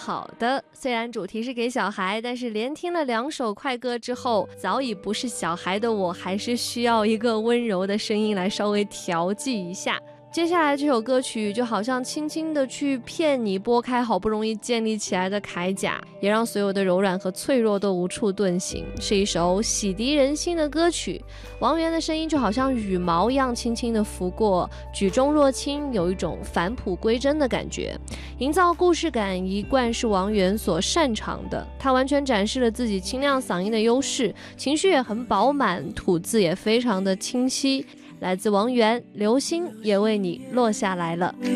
好的，虽然主题是给小孩，但是连听了2首快歌之后，早已不是小孩的我，还是需要一个温柔的声音来稍微调剂一下。接下来这首歌曲就好像轻轻的去骗你拨开好不容易建立起来的铠甲，也让所有的柔软和脆弱都无处遁形，是一首洗涤人心的歌曲。王源的声音就好像羽毛一样轻轻的拂过，举重若轻，有一种返璞归真的感觉。营造故事感一贯是王源所擅长的，他完全展示了自己清亮嗓音的优势，情绪也很饱满，吐字也非常的清晰。来自王源，流星也为你落下来了。